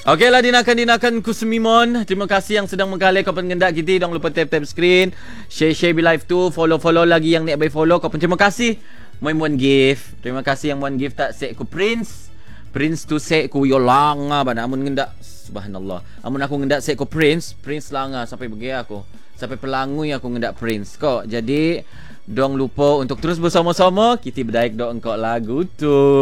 Okey lah dinakan Kusmimon. Terima kasih yang sedang menggalai kau pengendak kita. Jangan lupa tap screen. Share be live tu. Follow lagi yang nak by follow. Kau pun terima kasih. Muan gift. Terima kasih yang muan gift tak set ku Prince. Prince tu set ku Yolanga bana. Amun ngendak subhanallah. Amun aku ngendak set ku Prince langa sampai bagi aku. Sampai pelangui aku ngendak Prince kok. Jadi dong lupa untuk terus bersama-sama kita berdaik dok engkau lagu tu.